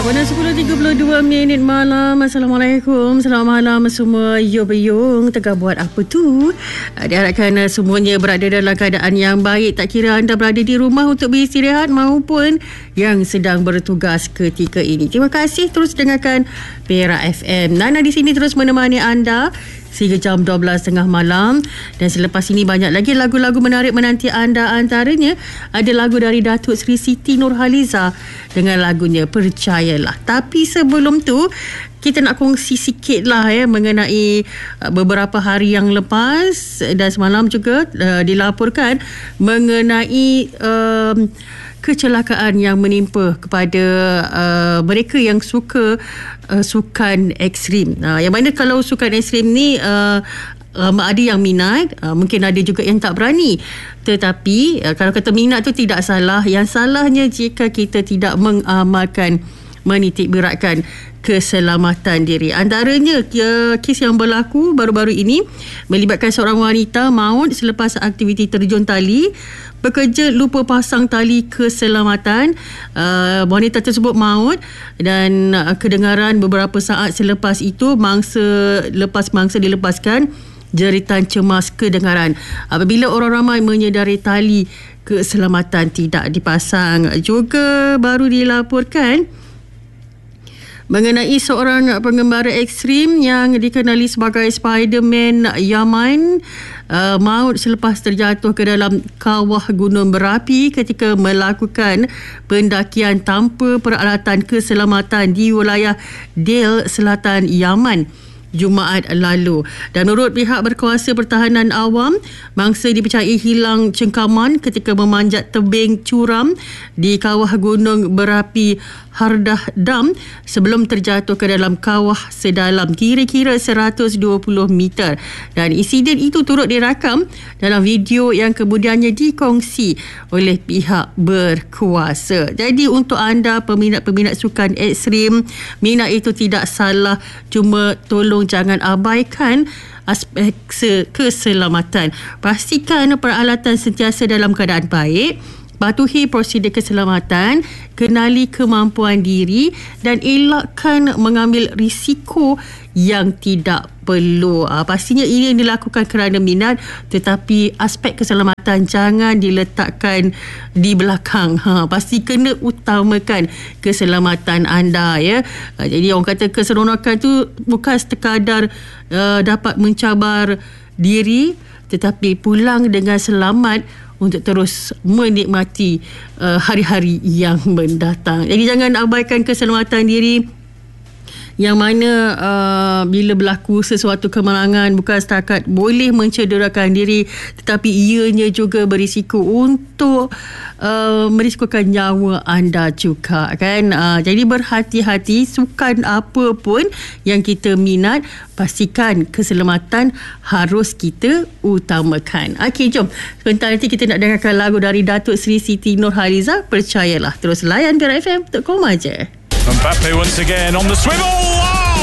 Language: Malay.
Pada 10.32 malam. Assalamualaikum. Selamat malam semua. Yo beyong, tengah buat apa tu? Diharapkan semuanya berada dalam keadaan yang baik. Tak kira anda berada di rumah untuk beristirahat maupun yang sedang bertugas ketika ini. Terima kasih terus dengarkan Perak FM. Nana di sini terus menemani anda sehingga jam 12.30 malam. Dan selepas ini banyak lagi lagu-lagu menarik menanti anda. Antaranya ada lagu dari Datuk Seri Siti Nurhaliza dengan lagunya Percayalah. Tapi sebelum tu, kita nak kongsi sikit lah mengenai beberapa hari yang lepas dan semalam juga dilaporkan mengenai kecelakaan yang menimpa kepada mereka yang suka sukan ekstrim. Yang mana kalau sukan ekstrim ni ada yang minat, mungkin ada juga yang tak berani. Tetapi kalau kata minat tu tidak salah. Yang salahnya jika kita tidak mengamalkan, menitik beratkan keselamatan diri. Antaranya kes yang berlaku baru-baru ini melibatkan seorang wanita maut selepas aktiviti terjun tali. Pekerja lupa pasang tali keselamatan. Wanita tersebut maut dan kedengaran beberapa saat selepas itu mangsa dilepaskan, jeritan cemas kedengaran apabila orang ramai menyedari tali keselamatan tidak dipasang. Juga baru dilaporkan mengenai seorang pengembara ekstrim yang dikenali sebagai Spiderman Yaman maut selepas terjatuh ke dalam kawah gunung berapi ketika melakukan pendakian tanpa peralatan keselamatan di wilayah Del Selatan Yaman Jumaat lalu. Dan menurut pihak berkuasa pertahanan awam, mangsa dipercayai hilang cengkaman ketika memanjat tebing curam di kawah gunung berapi Hardah Dam sebelum terjatuh ke dalam kawah sedalam kira-kira 120 meter. Dan insiden itu turut dirakam dalam video yang kemudiannya dikongsi oleh pihak berkuasa. Jadi untuk anda peminat-peminat sukan ekstrim, minat itu tidak salah, cuma tolong jangan abaikan aspek keselamatan. Pastikan peralatan sentiasa dalam keadaan baik, patuhi prosedur keselamatan, kenali kemampuan diri dan elakkan mengambil risiko yang tidak perlu. Pastinya ini dilakukan kerana minat, tetapi aspek keselamatan jangan diletakkan di belakang. Pasti kena utamakan keselamatan anda, ya. Jadi orang kata keseronokan tu bukan sekadar dapat mencabar diri, tetapi pulang dengan selamat untuk terus menikmati hari-hari yang mendatang. Jadi jangan abaikan keselamatan diri, yang mana bila berlaku sesuatu kemalangan bukan setakat boleh mencederakan diri, tetapi ianya juga berisiko untuk merisikokan nyawa anda juga, kan. Jadi berhati-hati, sukan apa pun yang kita minat, pastikan keselamatan harus kita utamakan. Okey, jom. Sebentar nanti kita nak dengarkan lagu dari Datuk Seri Siti Nurhaliza, Percayalah. Terus layan Perak FM.com aja. Mbappe once again on the swivel.